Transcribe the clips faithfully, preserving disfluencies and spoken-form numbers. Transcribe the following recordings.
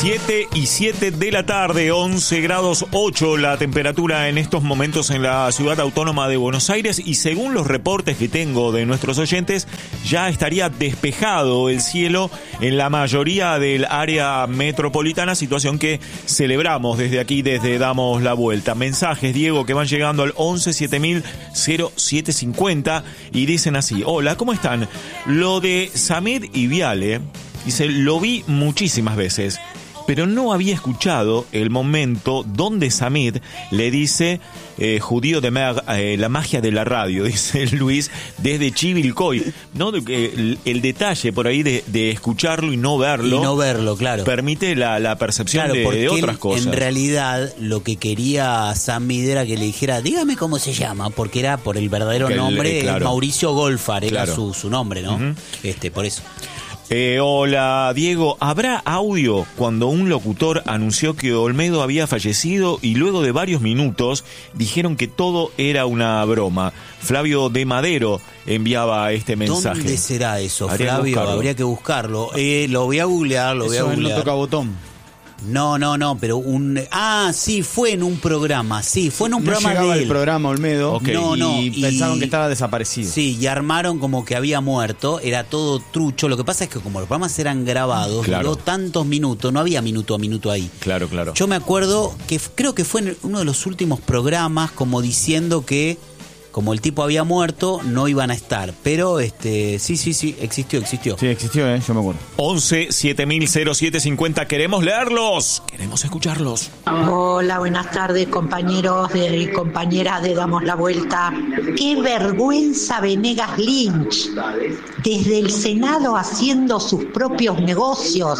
siete y siete de la tarde, once grados ocho la temperatura en estos momentos en la ciudad autónoma de Buenos Aires, y según los reportes que tengo de nuestros oyentes, ya estaría despejado el cielo en la mayoría del área metropolitana, situación que celebramos desde aquí, desde Damos la Vuelta. Mensajes, Diego, que van llegando al once siete mil cero siete cincuenta y dicen así: hola, ¿cómo están? Lo de Samir y Viale, dice, lo vi muchísimas veces, pero no había escuchado el momento donde Samir le dice eh, judío de mer, eh, la magia de la radio, dice Luis desde Chivilcoy, ¿no? El, el detalle por ahí de, de escucharlo y no verlo. Y no verlo, claro. Permite la, la percepción claro, de, de otras él, cosas. En realidad, lo que quería Samir era que le dijera, dígame cómo se llama, porque era por el verdadero el, nombre, eh, claro. Mauricio Golfar, era claro. su, su nombre, ¿no? Uh-huh. Este, por eso. Eh, hola, Diego. ¿Habrá audio cuando un locutor anunció que Olmedo había fallecido y luego de varios minutos dijeron que todo era una broma? Flavio de Madero enviaba este mensaje. ¿Dónde será eso, Habría Flavio? que Habría que buscarlo. Eh, lo voy a googlear, lo voy eso a googlear. No toca botón. No, no, no, pero un... Ah, sí, fue en un programa, sí, fue en un no programa llegaba de él. el programa Olmedo, okay. no, no, y, y pensaron que estaba desaparecido. Sí, y armaron como que había muerto, era todo trucho. Lo que pasa es que como los programas eran grabados, claro. duró tantos minutos, no había minuto a minuto ahí. Claro, claro. Yo me acuerdo que creo que fue en uno de los últimos programas como diciendo que como el tipo había muerto, no iban a estar. Pero este sí, sí, sí, existió, existió. Sí, existió, ¿eh? Yo me acuerdo. once siete mil cero siete cincuenta, queremos leerlos, queremos escucharlos. Hola, buenas tardes, compañeros de, y compañeras de Damos la Vuelta. ¡Qué vergüenza Venegas Lynch! Desde el Senado haciendo sus propios negocios.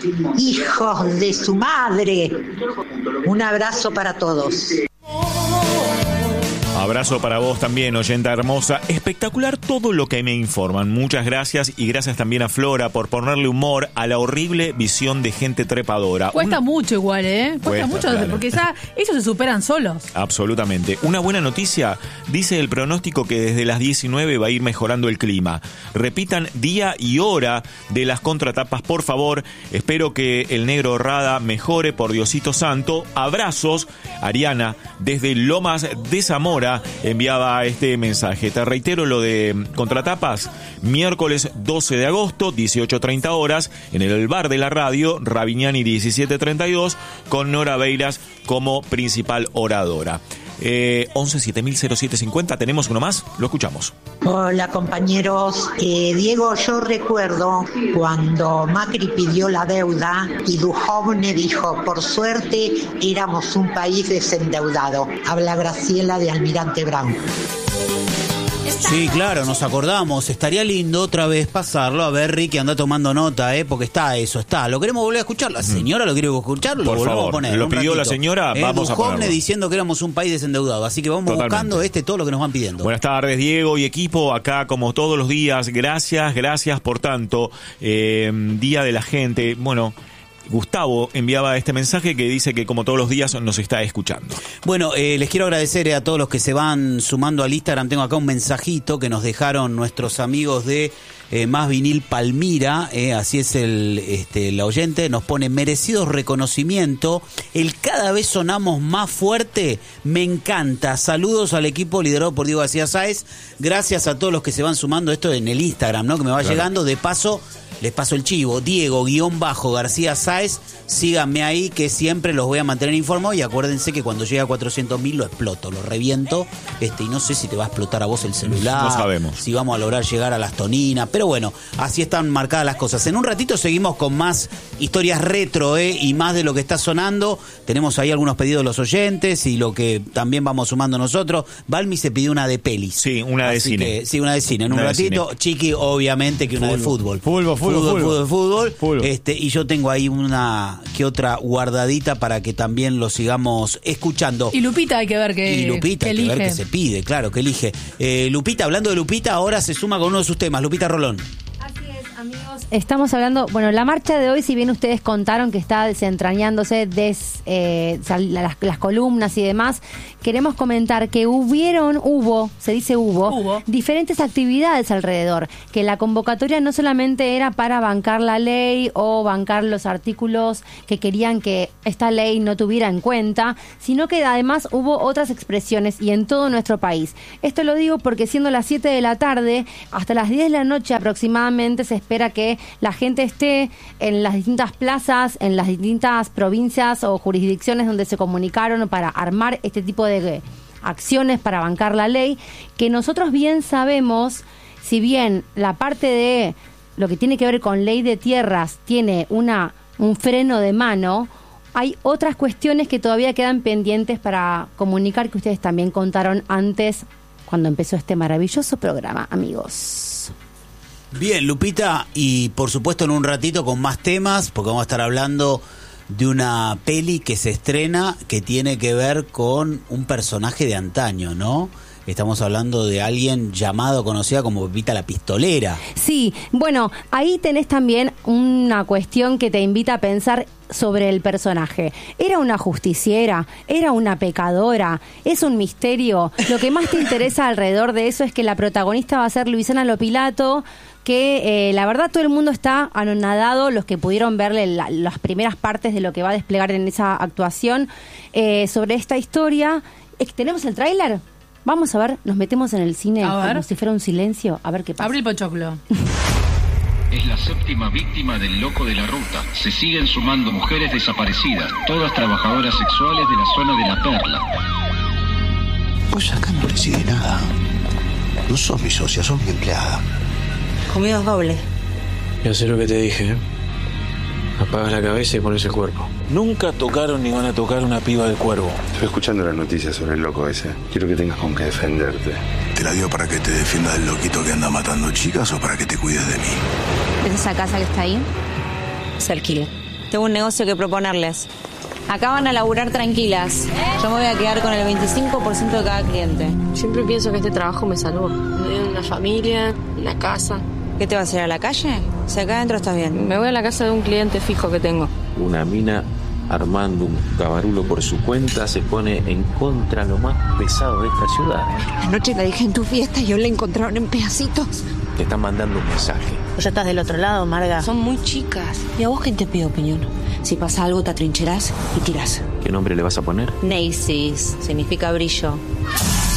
¡Hijos de su madre! Un abrazo para todos. Abrazo para vos también, oyenta hermosa. Espectacular todo lo que me informan. Muchas gracias, y gracias también a Flora por ponerle humor a la horrible visión de gente trepadora. Cuesta Una... mucho igual, ¿eh? Cuesta, Cuesta mucho, claro. Porque ya ellos se superan solos. Absolutamente. Una buena noticia, dice el pronóstico que desde las diecinueve va a ir mejorando el clima. Repitan día y hora de las contratapas, por favor. Espero que el negro Rada mejore, por Diosito Santo. Abrazos, Ariana, desde Lomas de Zamora enviaba este mensaje. Te reitero lo de contratapas: miércoles doce de agosto, dieciocho treinta horas, en el bar de la radio, Ravignani diecisiete treinta y dos, con Nora Beiras como principal oradora. Eh, once siete mil cero siete cincuenta, tenemos uno más, lo escuchamos. Hola, compañeros. Eh, Diego, yo recuerdo cuando Macri pidió la deuda y Duhovne dijo, por suerte éramos un país desendeudado. Habla Graciela de Almirante Brown. Sí, claro, nos acordamos. Estaría lindo otra vez pasarlo. A ver, Ricky, anda tomando nota, ¿eh? Porque está eso, está. ¿Lo queremos volver a escuchar? ¿La señora lo quiere escuchar? Lo Por volvemos favor, a poner. lo un pidió ratito. la señora, eh, vamos a ponerlo. diciendo que éramos un país desendeudado. Así que vamos Totalmente. buscando este todo lo que nos van pidiendo. Buenas tardes, Diego y equipo. Acá, como todos los días, gracias, gracias por tanto. Eh, Día de la Gente. Bueno, Gustavo enviaba este mensaje que dice que como todos los días nos está escuchando. Bueno, eh, les quiero agradecer eh, a todos los que se van sumando al Instagram. Tengo acá un mensajito que nos dejaron nuestros amigos de eh, Más Vinil Palmira, eh, así es el, este, el oyente, nos pone merecido reconocimiento, el cada vez sonamos más fuerte, me encanta, saludos al equipo liderado por Diego García Sáez, gracias a todos los que se van sumando, esto en el Instagram, ¿no? Que me va Claro. llegando, de paso les paso el chivo, Diego guión bajo García Sáez, síganme ahí que siempre los voy a mantener informados y acuérdense que cuando llegue a cuatrocientos mil lo exploto, lo reviento, este y no sé si te va a explotar a vos el celular, No sabemos. si vamos a lograr llegar a las toninas, pero bueno, así están marcadas las cosas. En un ratito seguimos con más historias retro, ¿eh? Y más de lo que está sonando, tenemos ahí algunos pedidos de los oyentes y lo que también vamos sumando nosotros. Balmi se pidió una de pelis. Sí, una de Así cine. que, sí, una de cine, en Una un de ratito. cine. Chiqui, obviamente que una de fútbol. Fútbol, fútbol, fútbol, fútbol. fútbol, fútbol. Fútbol. Este, y yo tengo ahí una que otra guardadita para que también lo sigamos escuchando. Y Lupita hay que ver que Y Lupita, que hay que ver elige. qué se pide, claro, que elige. Eh, Lupita, hablando de Lupita, ahora se suma con uno de sus temas. Lupita Rolón. Así es, Amigos, estamos hablando, bueno, la marcha de hoy, si bien ustedes contaron que está desentrañándose des, eh, las, las columnas y demás, queremos comentar que hubieron, hubo, se dice hubo, Hubo. diferentes actividades alrededor, que la convocatoria no solamente era para bancar la ley o bancar los artículos que querían que esta ley no tuviera en cuenta, sino que además hubo otras expresiones y en todo nuestro país. Esto lo digo porque siendo las siete de la tarde, hasta las diez de la noche aproximadamente se espera que la gente esté en las distintas plazas, en las distintas provincias o jurisdicciones donde se comunicaron para armar este tipo de acciones para bancar la ley, que nosotros bien sabemos, si bien la parte de lo que tiene que ver con ley de tierras tiene una un freno de mano, hay otras cuestiones que todavía quedan pendientes para comunicar, que ustedes también contaron antes cuando empezó este maravilloso programa, amigos. Bien, Lupita, y por supuesto en un ratito con más temas, porque vamos a estar hablando de una peli que se estrena que tiene que ver con un personaje de antaño, ¿no? Estamos hablando de alguien llamado, conocida como Pepita la Pistolera. Sí, bueno, ahí tenés también una cuestión que te invita a pensar sobre el personaje. ¿Era una justiciera? ¿Era una pecadora? ¿Es un misterio? Lo que más te interesa alrededor de eso es que la protagonista va a ser Luisana Lopilato, que eh, la verdad todo el mundo está anonadado, los que pudieron verle la, las primeras partes de lo que va a desplegar en esa actuación eh, sobre esta historia. Eh, ¿Tenemos el tráiler? Vamos a ver, nos metemos en el cine A ver. como si fuera un silencio, a ver qué pasa. Abre el pochoclo. Es la séptima víctima del loco de la ruta. Se siguen sumando mujeres desaparecidas, todas trabajadoras sexuales de la zona de La Perla. Vos acá no decidís nada. No sos mi socia, sos mi empleada. Conmigo es doble. Y hacer lo que te dije, ¿eh? Apagas la cabeza y pones el cuerpo. Nunca tocaron ni van a tocar una piba del Cuervo. Estoy escuchando las noticias sobre el loco ese. Quiero que tengas con qué defenderte. ¿Te la dio para que te defienda del loquito que anda matando chicas o para que te cuides de mí? ¿Es esa casa que está ahí? Se alquila. Tengo un negocio que proponerles. Acá van a laburar tranquilas. Yo me voy a quedar con el veinticinco por ciento de cada cliente. Siempre pienso que este trabajo me salvó. Me dio una familia, una casa. ¿Qué te vas a ir a la calle? Si acá adentro estás bien. Me voy a la casa de un cliente fijo que tengo. Una mina armando un cabarulo por su cuenta se pone en contra lo más pesado de esta ciudad. Anoche la dejé en tu fiesta y hoy la encontraron en pedacitos. Te están mandando un mensaje. Vos ya estás del otro lado, Marga. Son muy chicas. ¿Y a vos quién te pide opinión? Si pasa algo, te atrincherás y tirás. ¿Qué nombre le vas a poner? Neisis. Significa brillo.